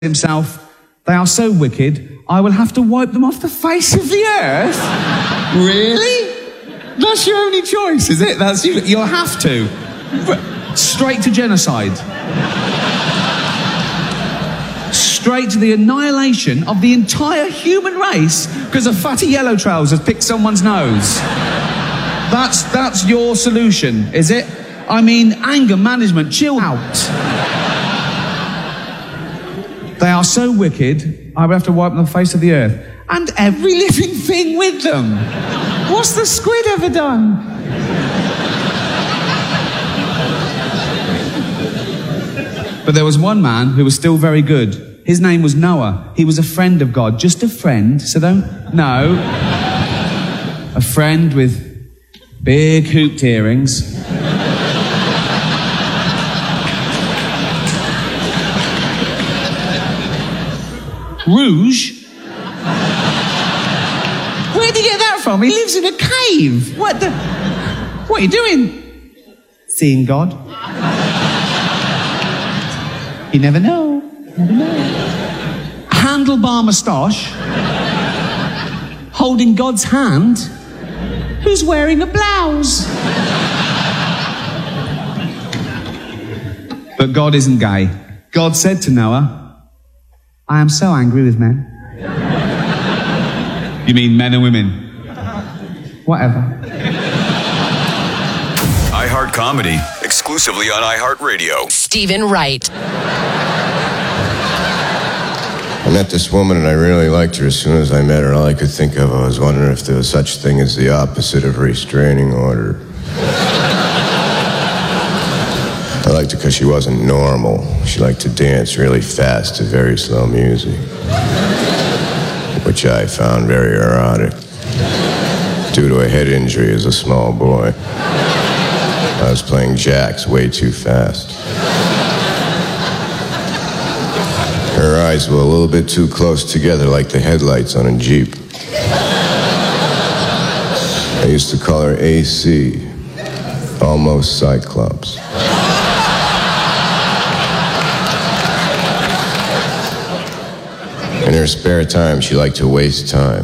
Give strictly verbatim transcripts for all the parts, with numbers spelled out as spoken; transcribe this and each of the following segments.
himself, they are so wicked, I will have to wipe them off the face of the earth. Really? That's your only choice, is it? That's you. You'll have to. Straight to genocide. Straight to the annihilation of the entire human race because a fatty yellow trousers picked someone's nose. That's, that's your solution, is it? I mean, anger management, chill out. They are so wicked, I will have to wipe them off the face of the earth. And every living thing with them. What's the squid ever done? But there was one man who was still very good. His name was Noah. He was a friend of God. Just a friend, so don't... No. A friend with big hooped earrings. Rouge? Where'd he get that from? He lives in a cave. What the... What are you doing? Seeing God. You never know. Never know. Handlebar moustache. Holding God's hand. Who's wearing a blouse? But God isn't gay. God said to Noah, I am so angry with men. You mean men and women? Whatever. iHeart Comedy, exclusively on iHeartRadio. Stephen Wright. I met this woman and I really liked her. As soon as I met her, all I could think of, I was wondering if there was such thing as the opposite of restraining order. I liked her because she wasn't normal. She liked to dance really fast to very slow music, which I found very erotic. Due to a head injury as a small boy, I was playing jacks way too fast. Her eyes were a little bit too close together, like the headlights on a Jeep. I used to call her A C, almost Cyclops. In her spare time, she liked to waste time.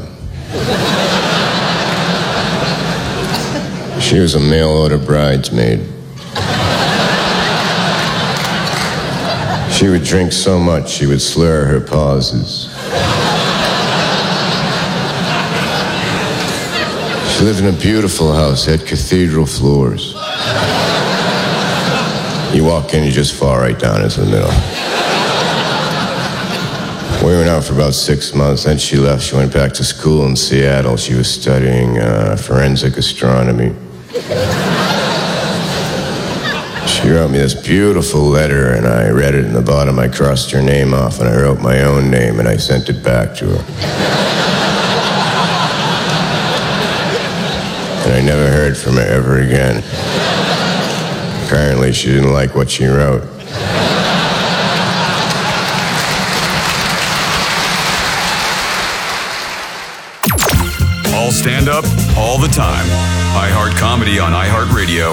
She was a mail-order bridesmaid. She would drink so much, she would slur her pauses. She lived in a beautiful house, had cathedral floors. You walk in, you just fall right down into the middle. We went out for about six months, then she left. She went back to school in Seattle. She was studying uh, forensic astronomy. She wrote me this beautiful letter, and I read it in the bottom. I crossed her name off, and I wrote my own name, and I sent it back to her. And I never heard from her ever again. Apparently, she didn't like what she wrote. All stand up, all the time. iHeart Comedy on iHeartRadio.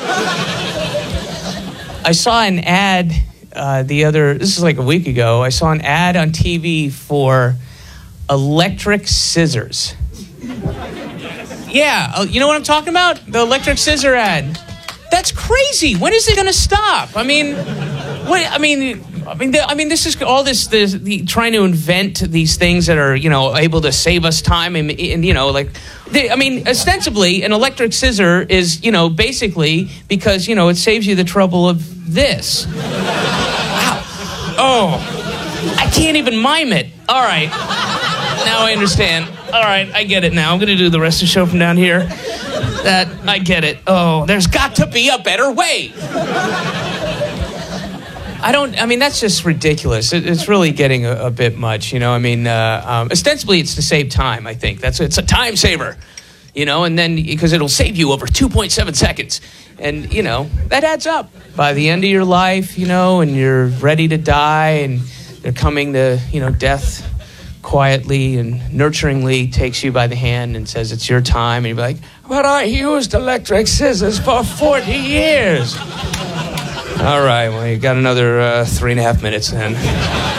I saw an ad uh, the other, this is like a week ago, I saw an ad on T V for electric scissors. Yeah, uh, you know what I'm talking about? The electric scissor ad. That's crazy. When is it going to stop? I mean, what, I mean... I mean, the, I mean, this is all this, this the, trying to invent these things that are, you know, able to save us time. And, and you know, like, they, I mean, ostensibly, an electric scissor is, you know, basically because, you know, it saves you the trouble of this. Wow. Oh, I can't even mime it. All right. Now I understand. All right, I get it now. I'm going to do the rest of the show from down here. That, I get it. Oh, there's got to be a better way. I don't, I mean, that's just ridiculous. It, it's really getting a, a bit much, you know. I mean, uh, um, ostensibly it's to save time, I think. That's It's a time saver, you know, and then, because it'll save you over two point seven seconds. And, you know, that adds up. By the end of your life, you know, and you're ready to die, and they're coming to, you know, death quietly and nurturingly takes you by the hand and says, it's your time. And you're like, but I used electric scissors for forty years. All right, well, you got another uh, three and a half minutes then.